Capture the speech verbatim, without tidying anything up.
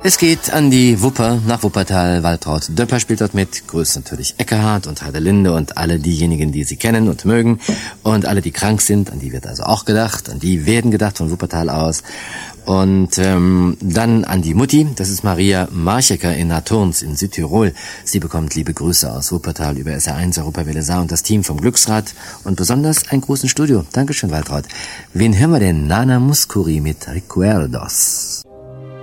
Es geht an die Wupper nach Wuppertal. Waltraud Döpper spielt dort mit. Grüßt natürlich Eckehard und Heidelinde und alle diejenigen, die sie kennen und mögen. Und alle, die krank sind, an die wird also auch gedacht. An die werden gedacht von Wuppertal aus. Und ähm, dann an die Mutti, das ist Maria Marchecker in Naturns in Südtirol. Sie bekommt liebe Grüße aus Wuppertal über S R eins, Europawelle Saar und das Team vom Glücksrad und besonders einen großen Studio. Dankeschön, Waltraud. Wen hören wir denn? Nana Mouskouri mit Recuerdos.